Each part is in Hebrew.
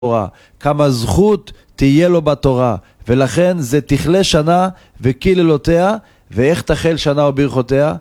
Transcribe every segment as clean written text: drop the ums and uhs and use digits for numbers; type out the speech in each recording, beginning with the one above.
בתורה, כמה זכות תהיה לו בתורה, ולכן זה תכלה שנה וקללותיה, ואיך תחל שנה וברכותיה?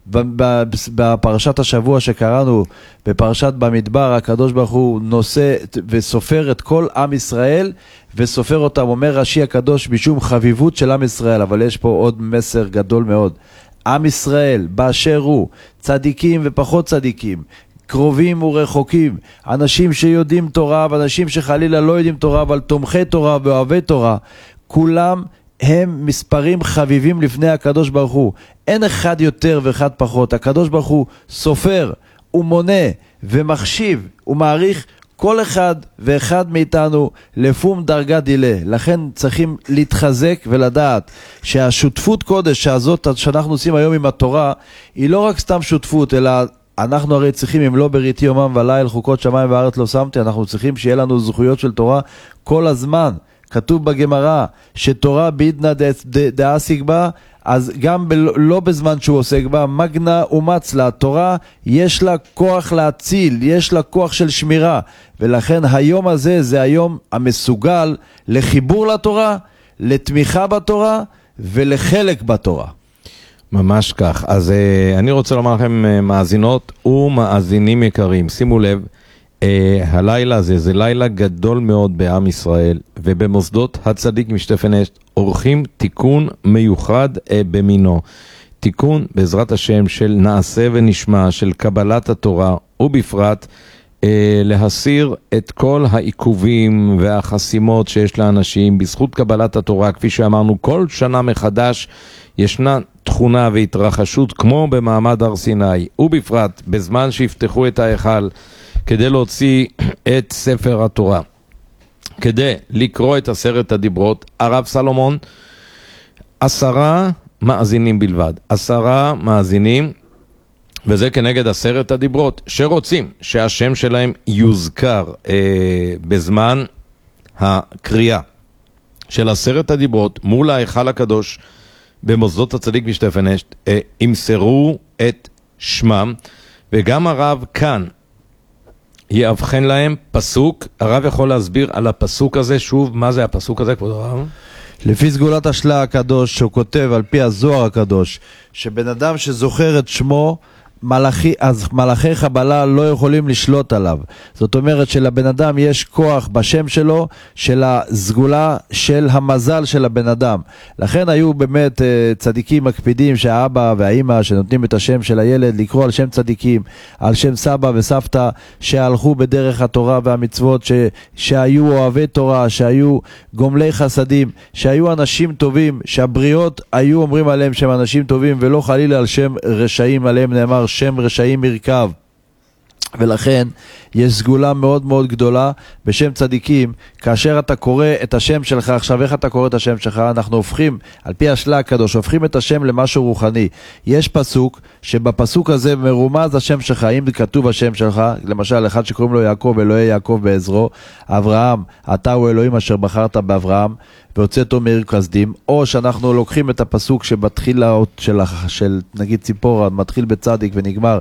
בפרשת השבוע שקראנו, בפרשת במדבר, הקדוש ברוך הוא נושא וסופר את כל עם ישראל, וסופר אותם, אומר רש"י הקדוש, משום חביבות של עם ישראל. אבל יש פה עוד מסר גדול מאוד. עם ישראל באשר הוא, צדיקים ופחות צדיקים, קרובים ורחוקים, אנשים שיודעים תורה ואנשים שחלילה לא יודעים תורה, אבל תומכי תורה ואוהבי תורה, כולם הם מספרים חביבים לפני הקדוש ברוך הוא. אין אחד יותר ואחד פחות. הקדוש ברוך הוא סופר ומונה ומחשיב ומעריך כל אחד ואחד מאיתנו לפום דרגה דילה. לכן צריכים להתחזק ולדעת שהשותפות קודש הזאת שאנחנו עושים היום עם התורה היא לא רק סתם שותפות, אלא אנחנו הרי צריכים, אם לא בריתי יומם וליל חוקות שמיים וארץ לא שמתי, אנחנו צריכים שיהיה לנו זכויות של תורה כל הזמן. כתוב בגמרא שתורה בידנא דעסיק בה, אז גם לא בזמן שהוא עוסק בה, מגנה ומצלה, התורה יש לה כוח להציל, יש לה כוח של שמירה, ולכן היום הזה זה היום המסוגל לחיבור לתורה, לתמיכה בתורה ולחלק בתורה. ממש כך. אז אני רוצה לומר לכם, מאזינות ומאזינים יקרים, שימו לב, הלילה הזה זה לילה גדול מאוד בעם ישראל, ובמוסדות הצדיק משתפן אשת עורכים תיקון מיוחד במינו. תיקון בעזרת השם של נעשה ונשמע, של קבלת התורה, ובפרט להסיר את כל העיכובים והחסימות שיש לאנשים בזכות קבלת התורה. כפי שאמרנו, כל שנה מחדש ישנה תכונה והתרחשות כמו במעמד הר סיני, ובפרט בזמן שיפתחו את ההיכל כדי להוציא את ספר התורה, כדי לקרוא את 10 הדיברות. הרב סלומון, 10 מאזינים בלבד, 10 מאזינים, וזה כנגד 10 הדיברות שרוצים שהשם שלהם יוזכר בזמן הקריאה של 10 הדיברות מול ההיכל הקדוש במוסדות הצדיק משתפן אשת, ימסרו את שמם, וגם הרב כאן יאבחן להם פסוק. הרב יכול להסביר על הפסוק הזה שוב, מה זה הפסוק הזה, כבוד הרב? לפי סגולת השלה הקדוש, שהוא כותב על פי הזוהר הקדוש, שבן אדם שזוכר את שמו, אז מלאכי חבלה לא יכולים לשלוט עליו. זאת אומרת שלבן אדם יש כוח בשם שלו, של הסגולה של המזל של הבן אדם. לכן היו באמת צדיקים מקפידים שהאבא והאימא שנותנים את השם של הילד לקרוא על שם צדיקים, על שם סבא וסבתא שהלכו בדרך התורה והמצוות, שהיו אוהבי תורה, שהיו גומלי חסדים, שהיו אנשים טובים, שהבריות היו אומרים עליהם שהם אנשים טובים, ולא חלילה על שם רשעים, עליהם נאמר שם רשעים ירכב. ולכן יש סגולה מאוד מאוד גדולה בשם צדיקים. כאשר אתה קורא את השם שלך, עכשיו איך אתה קורא את השם שלך? אנחנו הופכים, על פי השלה הקדוש, הופכים את השם למשהו רוחני. יש פסוק שבפסוק הזה מרומז השם שלך. אם כתוב השם שלך, למשל אחד שקוראים לו יעקב, אלוהי יעקב בעזרו, אברהם, אתה הוא אלוהים אשר בחרת באברהם והוצאתו מעיר כסדים, או שאנחנו לוקחים את הפסוק שמתחיל של נגיד ציפורה, מתחיל בצדיק ונגמר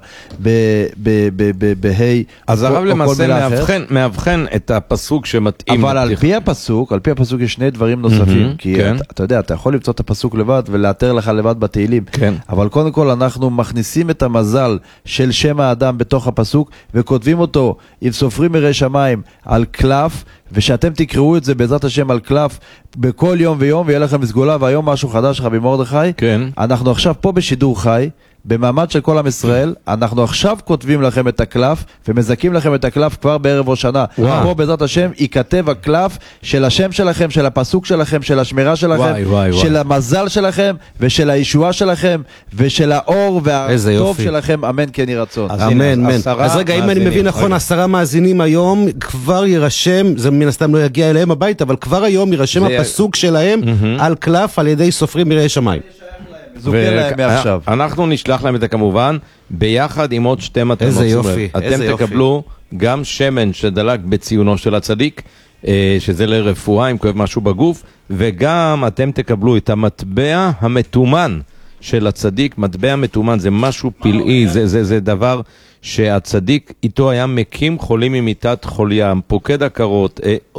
בהי. אז הרב למעשה מאבחן את הפסוק שמתאים. אבל על פי הפסוק יש שני דברים נוספים, כי אתה יודע, אתה יכול למצוא את הפסוק לבד ולאתר לך לבד בתהילים, אבל קודם כל אנחנו מכניסים את המזל של שם האדם בתוך הפסוק וכותבים אותו עם סופרים יראי שמיים על קלף, ושאתם תקראו את זה בעזרת השם על קלף בכל יום ויום, ויהיה לכם סגולה. והיום משהו חדש, רבי מרדכי, אנחנו עכשיו פה בשידור חי במעמד של כל עם ישראל, אנחנו עכשיו כותבים לכם את הקלף ומזכים לכם את הקלף כבר בערב ראש שנה. פה בעזרת השם ייכתב הקלף של השם שלכם, של הפסוק שלכם, של השמירה שלכם, של המזל שלכם ושל הישועה שלכם ושל האור והטוב שלכם. אמן כן יהי רצון. אמן. אז רגע, אם אני מבין נכון, 10 מאזינים היום כבר יירשם, זה מן הסתם לא יגיע אליהם הביתה, אבל כבר היום יירשם הפסוק שלהם על קלף על ידי סופרים יראי שמיים. אנחנו נשלח להם את זה כמובן ביחד עם עוד 2 מתנות. איזה יופי. אתם תקבלו גם שמן שדלק בציונו של הצדיק, שזה לרפואה אם כואב משהו בגוף, וגם אתם תקבלו את המטבע המתומן של הצדיק, מטבע מתומן, זה משהו פלאי, זה דבר שהצדיק איתו היה מקים חולים ממיטת חוליה, פוקד הקרות,